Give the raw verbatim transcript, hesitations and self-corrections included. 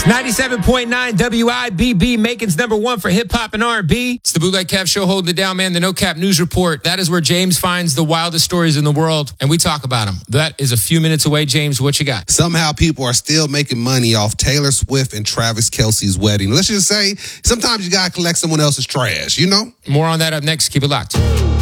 ninety-seven point nine W I B B, Macon's number one for hip-hop and R and B. It's the Bootleg Kev Show holding it down, man. The No Cap News Report. That is where James finds the wildest stories in the world, and we talk about them. That is a few minutes away. James, what you got? Somehow people are still making money off Taylor Swift and Travis Kelce's wedding. Let's just say, sometimes you got to collect someone else's trash, you know? More on that up next. Keep it locked.